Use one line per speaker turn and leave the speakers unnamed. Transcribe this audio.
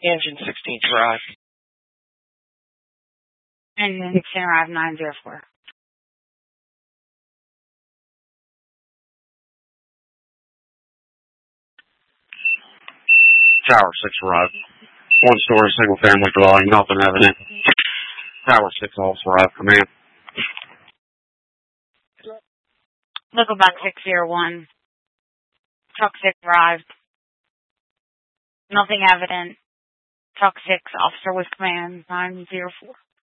Engine 16 arrived.
Engine 16 arrived 904.
Tower 6 arrived. One-story, single-family dwelling, nothing evident. Tower 6 also arrived. Command.
Nickelback 601. Truck 6 arrived. Nothing evident. Truck 6, officer with command 904.